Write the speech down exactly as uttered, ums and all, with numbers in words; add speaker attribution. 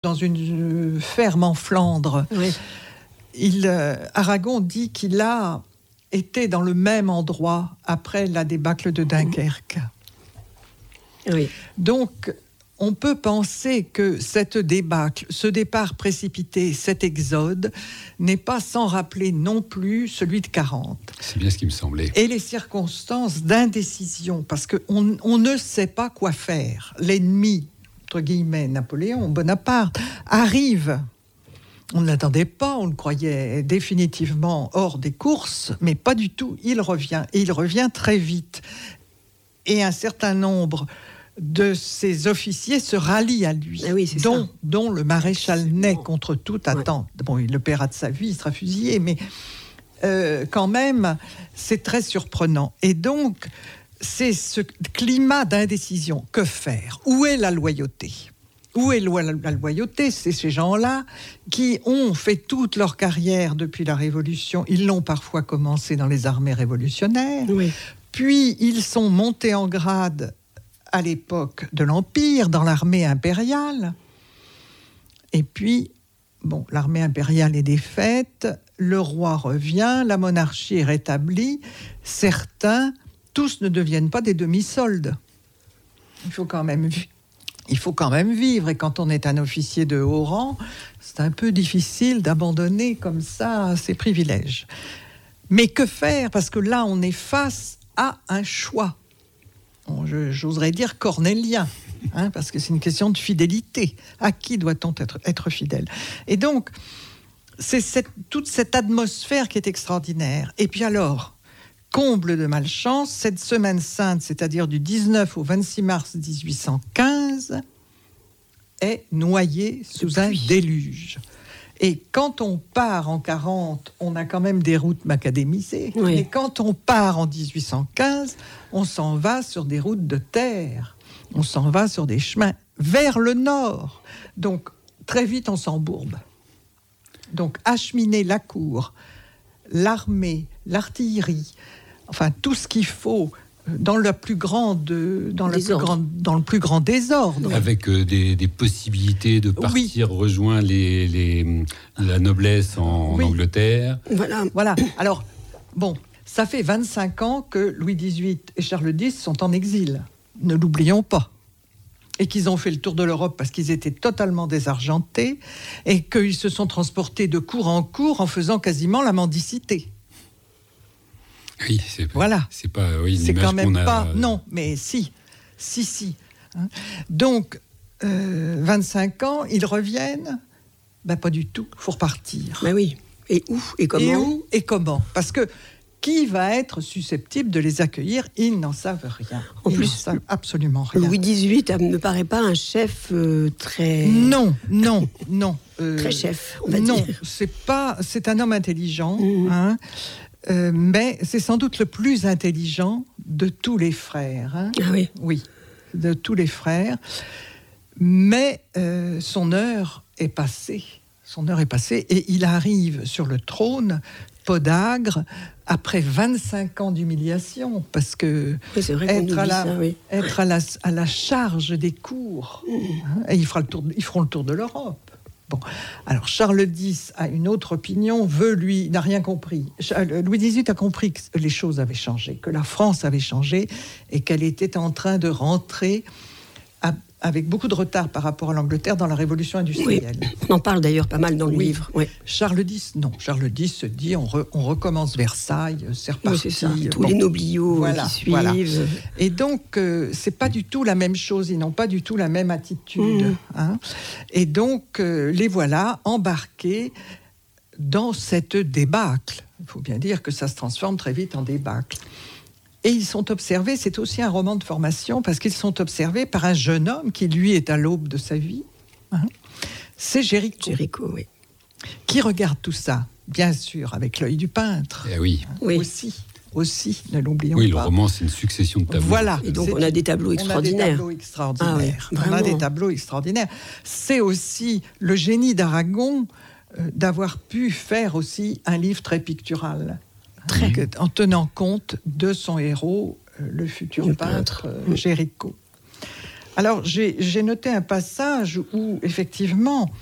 Speaker 1: dans une ferme en Flandre.
Speaker 2: Oui.
Speaker 1: Il, euh, Aragon dit qu'il a été dans le même endroit après la débâcle de Dunkerque.
Speaker 2: Oui.
Speaker 1: Donc, on peut penser que cette débâcle, ce départ précipité, cet exode, n'est pas sans rappeler non plus celui de quarante.
Speaker 3: C'est bien ce qui me semblait.
Speaker 1: Et les circonstances d'indécision, parce qu'on on ne sait pas quoi faire. L'ennemi, entre guillemets, Napoléon Bonaparte, arrive. On ne l'attendait pas, on le croyait définitivement hors des courses, mais pas du tout. Il revient, et il revient très vite. Et un certain nombre de ses officiers se rallient à lui,
Speaker 2: ah oui, c'est
Speaker 1: dont,
Speaker 2: ça.
Speaker 1: dont le maréchal Ney, contre toute attente. Ouais. Bon, il le paiera de sa vie, il sera fusillé, mais euh, quand même, c'est très surprenant. Et donc, c'est ce climat d'indécision. Que faire ? Où est la loyauté ? Où est la loyauté ? C'est ces gens-là qui ont fait toute leur carrière depuis la Révolution. Ils l'ont parfois commencé dans les armées révolutionnaires.
Speaker 2: Oui.
Speaker 1: Puis, ils sont montés en grade à l'époque de l'Empire, dans l'armée impériale. Et puis, bon, l'armée impériale est défaite, le roi revient, la monarchie est rétablie. Certains, tous ne deviennent pas des demi-soldes. Il faut quand même vivre. Il faut quand même vivre, et quand on est un officier de haut rang, c'est un peu difficile d'abandonner comme ça ses privilèges. Mais que faire ? Parce que là, on est face à un choix. Bon, je, j'oserais dire cornélien, hein, parce que c'est une question de fidélité. À qui doit-on être, être fidèle ? Et donc, c'est cette, toute cette atmosphère qui est extraordinaire. Et puis alors, comble de malchance, cette semaine sainte, c'est-à-dire du dix-neuf au vingt-six mars dix-huit cent quinze, est noyée sous un déluge. Et quand on part en quarante, on a quand même des routes macadémisées.
Speaker 2: Oui.
Speaker 1: Et quand on part en dix-huit cent quinze, on s'en va sur des routes de terre. On s'en va sur des chemins vers le nord. Donc, très vite, on s'embourbe. Donc, acheminer la cour, l'armée, l'artillerie, enfin, tout ce qu'il faut dans, la plus grande, dans, la plus grande, dans le plus grand désordre.
Speaker 3: Avec euh, des, des possibilités de partir oui. rejoindre les, les, la noblesse en, oui. en Angleterre.
Speaker 2: Voilà.
Speaker 1: voilà. Alors, bon, ça fait vingt-cinq ans que Louis dix-huit et Charles X sont en exil. Ne l'oublions pas. Et qu'ils ont fait le tour de l'Europe parce qu'ils étaient totalement désargentés et qu'ils se sont transportés de cour en cour en faisant quasiment la mendicité.
Speaker 3: Oui, c'est,
Speaker 1: voilà.
Speaker 3: c'est pas oui, une
Speaker 1: c'est
Speaker 3: image
Speaker 1: quand même
Speaker 3: qu'on a...
Speaker 1: pas non, mais si, si, si. Hein. Donc euh, vingt-cinq ans, ils reviennent. Ben pas du tout. Faut repartir.
Speaker 2: Ben oui. Et où et comment
Speaker 1: Et où et comment ? Parce que qui va être susceptible de les accueillir ? Ils n'en savent rien.
Speaker 2: En
Speaker 1: Ils
Speaker 2: plus,
Speaker 1: n'en savent absolument rien.
Speaker 2: Louis dix-huit ne paraît pas un chef euh, très...
Speaker 1: Non, non, non.
Speaker 2: Euh, très chef, on va
Speaker 1: non,
Speaker 2: dire.
Speaker 1: Non, c'est pas... C'est un homme intelligent,
Speaker 2: mmh.
Speaker 1: hein, euh, mais c'est sans doute le plus intelligent de tous les frères. Hein.
Speaker 2: Ah oui.
Speaker 1: Oui, de tous les frères. Mais euh, son heure est passée. Son heure est passée et il arrive sur le trône podagre après vingt-cinq ans d'humiliation, parce que
Speaker 2: oui, c'est vrai
Speaker 1: être, à la,
Speaker 2: ça, oui.
Speaker 1: être à la, à la charge des cours, mmh. hein, et ils, fera le tour, ils feront le tour de l'Europe. Bon, alors Charles X a une autre opinion, veut lui, n'a rien compris. Louis dix-huit a compris que les choses avaient changé, que la France avait changé et qu'elle était en train de rentrer à, avec beaucoup de retard par rapport à l'Angleterre dans la révolution industrielle.
Speaker 2: Oui, on en parle d'ailleurs pas mal dans le
Speaker 1: oui.
Speaker 2: livre. Oui.
Speaker 1: Charles X, non. Charles X se dit, on, re, on recommence Versailles, c'est reparti.
Speaker 2: Oui, c'est ça. Tous bon. les nobliaux
Speaker 1: voilà,
Speaker 2: qui suivent.
Speaker 1: Voilà. Et donc, euh, c'est pas du tout la même chose. Ils n'ont pas du tout la même attitude. Mmh. Hein. Et donc, euh, les voilà embarqués dans cette débâcle. Il faut bien dire que ça se transforme très vite en débâcle. Et ils sont observés, c'est aussi un roman de formation, parce qu'ils sont observés par un jeune homme qui, lui, est à l'aube de sa vie. Hein. C'est Géricault.
Speaker 2: Géricault, oui.
Speaker 1: Qui regarde tout ça, bien sûr, avec l'œil du peintre.
Speaker 3: Eh oui.
Speaker 1: Hein,
Speaker 2: oui.
Speaker 1: Aussi, aussi, ne l'oublions
Speaker 3: oui,
Speaker 1: pas.
Speaker 3: Oui, le roman, c'est une succession de tableaux.
Speaker 1: Voilà.
Speaker 2: Et donc, on a des tableaux extraordinaires.
Speaker 1: On a des tableaux extraordinaires.
Speaker 2: Ah oui,
Speaker 1: on a des tableaux extraordinaires. C'est aussi le génie d'Aragon euh, d'avoir pu faire aussi un livre très pictural. Très. En tenant compte de son héros, euh, le futur le peintre, peintre. Euh, Géricault. Alors, j'ai, j'ai noté un passage où, effectivement,